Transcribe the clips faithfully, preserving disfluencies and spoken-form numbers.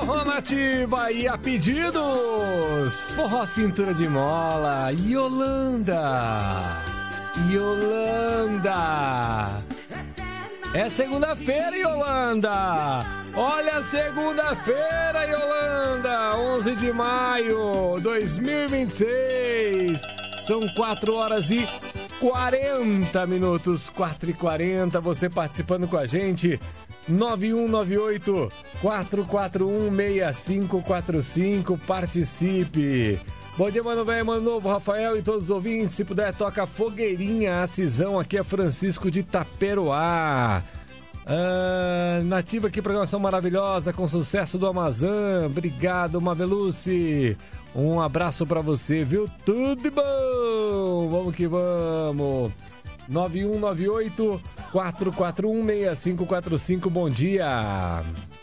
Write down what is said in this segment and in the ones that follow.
Forró Nativa e a pedidos, forró cintura de mola, Yolanda, Yolanda. É segunda-feira, Yolanda. Olha, segunda-feira, Yolanda, onze de maio de dois mil e vinte e seis. São quatro horas e quarenta minutos, quatro e quarenta. Você participando com a gente, nove um nove oito, quatro quatro um, seis cinco quatro cinco. Participe. Bom dia, mano velho, mano novo, Rafael e todos os ouvintes. Se puder, toca Fogueirinha, a Cisão. Aqui é Francisco de Itaperoá. Ah, nativa aqui, programação maravilhosa, com sucesso do Amazon. Obrigado, Mavelucci. Um abraço pra você, viu? Tudo de bom! Vamos que vamos! nove um nove oito, quatro quatro um, seis cinco quatro cinco. Bom dia!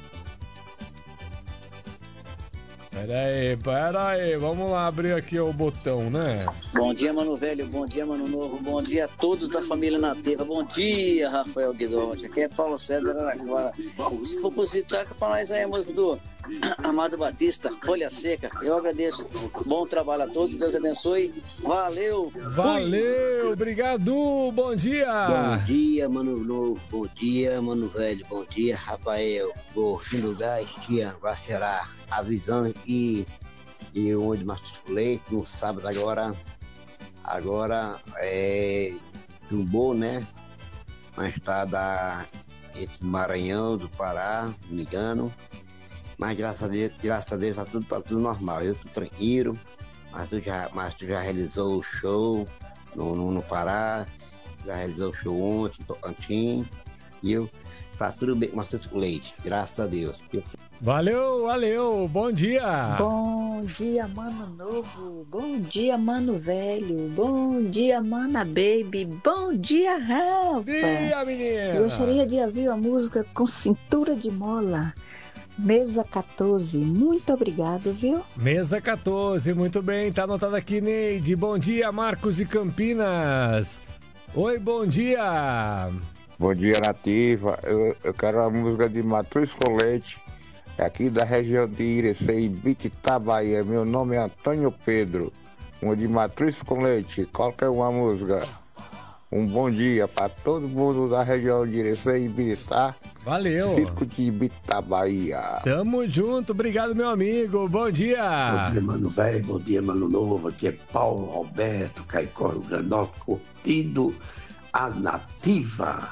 Pera aí, pera aí, vamos lá abrir aqui o botão, né? Bom dia, mano velho, bom dia, mano novo, bom dia a todos da família Nativa, bom dia, Rafael Guidotti, aqui é Paulo César Araquara. Se for possível, toca pra nós aí a música do Amado Batista, Folha Seca. Eu agradeço, bom trabalho a todos, Deus abençoe, valeu! Valeu, fui. Obrigado, bom dia! Bom dia, mano novo, bom dia, mano velho, bom dia, Rafael, o fim do gás, tia, vai será a visão e, e onde matriculei no sábado agora, agora é Jumbo, né? Na estrada entre Maranhão, do Pará, não me engano. Mas graças a Deus, graças a Deus tá tudo, tá tudo normal. Eu tô tranquilo, mas tu já, mas tu já realizou o show no, no, no Pará, já realizou o show ontem, no Tocantins, e eu tá tudo bem com o leite, graças a Deus. Eu... Valeu, valeu, bom dia! Bom dia, mano novo, bom dia, mano velho, bom dia, mana baby, bom dia, Rafa! Bom dia, menina! Eu gostaria de ouvir a música Com Cintura de Mola, Mesa quatorze, muito obrigado, viu? Mesa quatorze, muito bem, tá anotado aqui, Neide. Bom dia, Marcos de Campinas. Oi, bom dia! Bom dia, Nativa. Eu, eu quero a música de Matheus Colete, aqui da região de Irecê, Bititá, Bahia. Meu nome é Antônio Pedro. Uma de Matheus Colete. Qualquer uma música. Um bom dia para todo mundo da região de Irecê e Bititá. Valeu. Circo de Bititá, Bahia. Tamo junto. Obrigado, meu amigo. Bom dia. Bom dia, mano velho. Bom dia, mano novo. Aqui é Paulo Roberto, Caicó, Granó, curtindo a Nativa.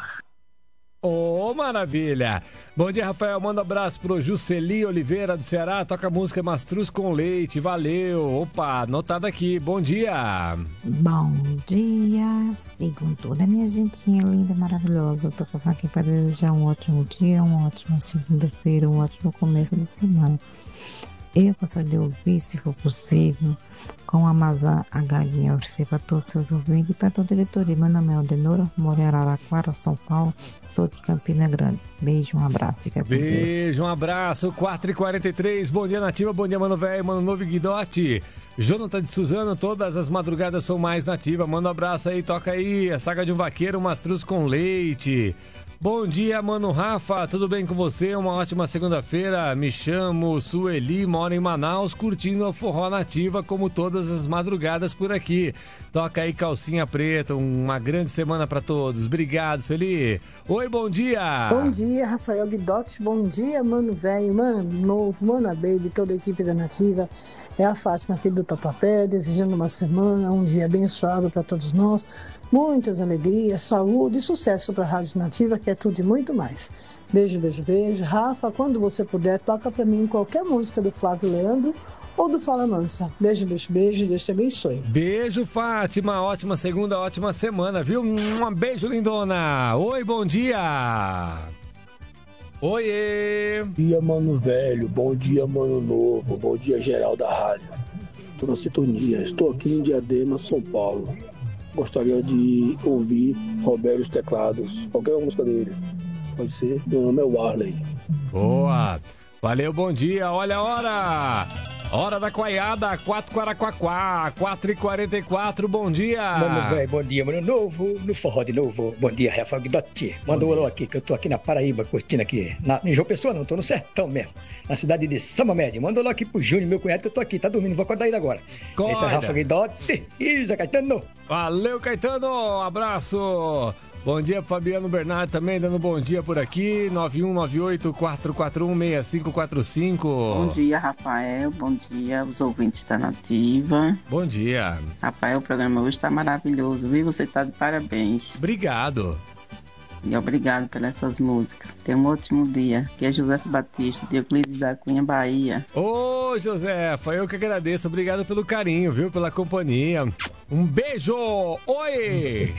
Ô, oh, maravilha! Bom dia, Rafael. Manda um abraço pro Jusceli Oliveira do Ceará. Toca a música Mastruz com Leite. Valeu! Opa, anotado aqui. Bom dia! Bom dia! Segunda, minha gentinha linda, maravilhosa. Eu tô passando aqui para desejar um ótimo dia, uma ótima segunda-feira, um ótimo começo de semana. Eu gostaria de ouvir, se for possível, com a Amazon H G oferecer para todos os seus ouvintes e para toda a diretoria. Meu nome é Aldenora, moro em Araraquara, São Paulo, sou de Campina Grande. Beijo, um abraço, fica com Deus. Beijo, um abraço, quatro e quarenta e três, bom dia Nativa, bom dia Mano Velho, Mano Novo e Guidotti. Jonathan de Suzano, todas as madrugadas são mais Nativa, manda um abraço aí, toca aí, a saga de um vaqueiro, Mastruz com Leite. Bom dia, mano Rafa, tudo bem com você? Uma ótima segunda-feira. Me chamo Sueli, moro em Manaus, curtindo a Forró Nativa como todas as madrugadas por aqui. Toca aí Calcinha Preta, uma grande semana para todos. Obrigado, Sueli. Oi, bom dia. Bom dia, Rafael Guidotti. Bom dia, mano velho, mano novo, mana baby, toda a equipe da Nativa. É a Fátima aqui do Tatuapé, desejando uma semana, um dia abençoado para todos nós. Muitas alegrias, saúde e sucesso para a Rádio Nativa, que é tudo e muito mais. Beijo, beijo, beijo. Rafa, quando você puder, toca para mim qualquer música do Flávio Leandro ou do Fala Mansa. Beijo, beijo, beijo. Deus te abençoe. Beijo, Fátima. Ótima segunda, ótima semana, viu? Um beijo, lindona. Oi, bom dia. Oiê. Bom dia, mano velho. Bom dia, mano novo. Bom dia, geral da rádio. Estou na sintonia. Estou aqui em Diadema, São Paulo. Gostaria de ouvir Roberto os Teclados, qualquer música dele. Pode ser. Meu nome é Warley. Boa. Valeu, bom dia. Olha a hora. Hora da coiada, quatro Quaraquaquá, quatro e quarenta e quatro, bom dia. Mano velho, bom dia, mano novo, no forró de novo. Bom dia, Rafael Guidotti. Manda um alô aqui, que eu tô aqui na Paraíba, curtindo aqui. Na, em João Pessoa não, tô no sertão mesmo. Na cidade de Samba Média. Manda um alô aqui pro Júnior, meu cunhado, que eu tô aqui, tá dormindo, vou acordar ele agora. Acorda. Esse é Rafael Guidotti e Zé Caetano. Valeu, Caetano, abraço. Bom dia, Fabiano Bernardo também dando bom dia por aqui, nove um nove oito, quatro quatro um, seis cinco quatro cinco. Bom dia, Rafael, bom dia, os ouvintes da Nativa. Bom dia. Rafael, o programa hoje está maravilhoso, viu? Você está de parabéns. Obrigado. E obrigado pelas essas músicas. Tenha um ótimo dia. Aqui é José Batista, de Euclides da Cunha, Bahia. Ô, Josefa, eu que agradeço. Obrigado pelo carinho, viu? Pela companhia. Um beijo! Oi!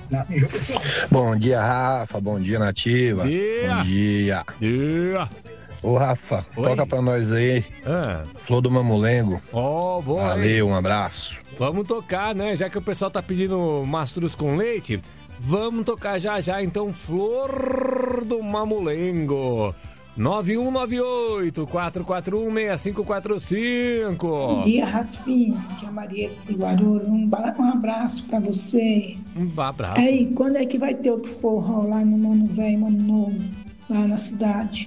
Bom dia, Rafa. Bom dia, Nativa. Dia. Bom dia. Dia. Ô, Rafa, Oi. toca pra nós aí. Ah. Flor do Mamulengo. Ó, oh, boa. Valeu, hein? um abraço. Vamos tocar, né? Já que o pessoal tá pedindo mastruz com leite, vamos tocar já já, então, Flor do Mamulengo. nove um nove oito, quatro quatro um, seis cinco quatro cinco. Bom dia, Rafinha, que é a Maria de Guarulhos. Um, ba- um abraço pra você. Um abraço. Aí, quando é que vai ter outro forró lá no Mano Velho, Mano Novo, lá na cidade?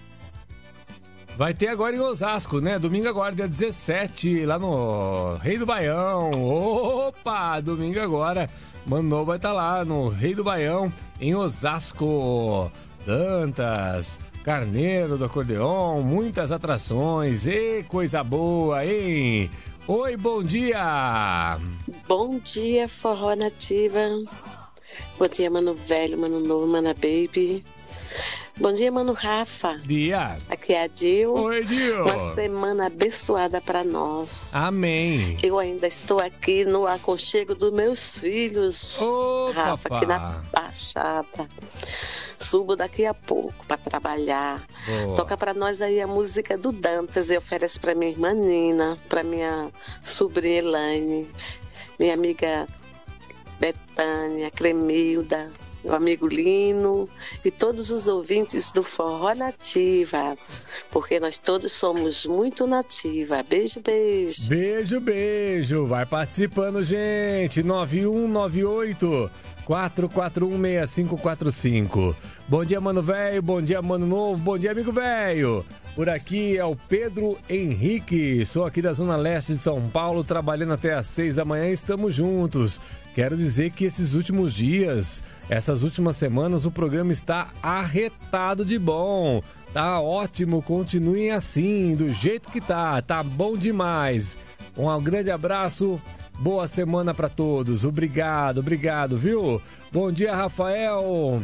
Vai ter agora em Osasco, né? Domingo agora, dia dezessete, lá no Rei do Baião. Opa! Domingo agora, Mano vai estar lá no Rei do Baião, em Osasco. Dantas, Carneiro do Acordeon, muitas atrações. E coisa boa, hein? Oi, bom dia! Bom dia, Forró Nativa. Bom dia, Mano Velho, Mano Novo, Mana Baby. Bom dia, Mano Rafa. Dia. Aqui é a Dil. Oi, Dil. Uma semana abençoada para nós. Amém. Eu ainda estou aqui no aconchego dos meus filhos. Ô, Rafa, papá. aqui na Baixada. Subo daqui a pouco para trabalhar. Boa. Toca para nós aí a música do Dantas e oferece para minha irmã Nina, para minha sobrinha Elaine, minha amiga Betânia, Cremilda, meu amigo Lino e todos os ouvintes do Forró Nativa, porque nós todos somos muito nativa. Beijo, beijo. Beijo, beijo. Vai participando, gente. nove um nove oito, quatro quatro um, seis cinco quatro cinco. Bom dia, Mano Velho. Bom dia, Mano Novo. Bom dia, amigo velho. Por aqui é o Pedro Henrique. Sou aqui da Zona Leste de São Paulo, trabalhando até às seis da manhã. Estamos juntos. Quero dizer que esses últimos dias, essas últimas semanas, o programa está arretado de bom. Tá ótimo, continuem assim, do jeito que tá. Tá bom demais. Um grande abraço, boa semana para todos. Obrigado, obrigado, viu? Bom dia, Rafael.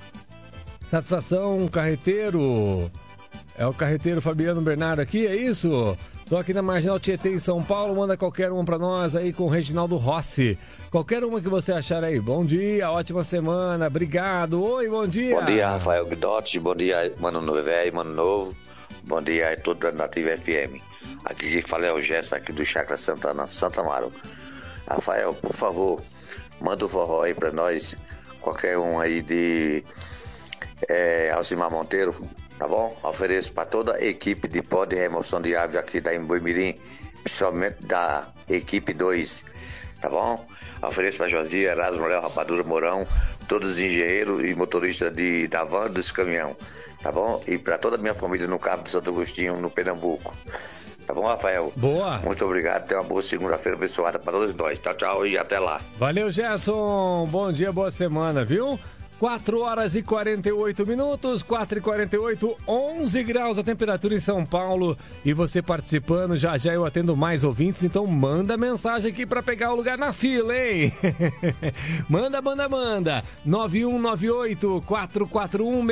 Satisfação, carreteiro. É o carreteiro Fabiano Bernardo aqui, é isso? Tô aqui na Marginal Tietê, em São Paulo. Manda qualquer uma pra nós aí com o Reginaldo Rossi. Qualquer uma que você achar aí. Bom dia, ótima semana. Obrigado. Oi, bom dia. Bom dia, Rafael Guidotti. Bom dia, Mano Velho, Mano Novo. Bom dia a todos da Nativa F M. Aqui quem fala é o Gerson, aqui do Chácara Santana, Santa Amaro. Rafael, por favor, manda o forró aí pra nós. Qualquer um aí de é, Alcimar Monteiro. Tá bom? Ofereço para toda a equipe de pó de remoção de aves aqui da Emboimirim, principalmente da equipe dois, tá bom? Ofereço para Josia, Erasmo, Léo, Rapadura, Mourão, todos os engenheiros e motoristas de, da van desse caminhão, tá bom? E para toda a minha família no Cabo de Santo Agostinho, no Pernambuco. Tá bom, Rafael? Boa. Muito obrigado. Tenha uma boa segunda-feira abençoada para todos nós. Tchau, tchau e até lá. Valeu, Gerson. Bom dia, boa semana, viu? quatro horas e quarenta e oito minutos, quatro e quarenta e oito, onze graus a temperatura em São Paulo. E você participando, já já eu atendo mais ouvintes, então manda mensagem aqui pra pegar o lugar na fila, hein? Manda, manda, manda. nove um nove oito, quatro quatro um,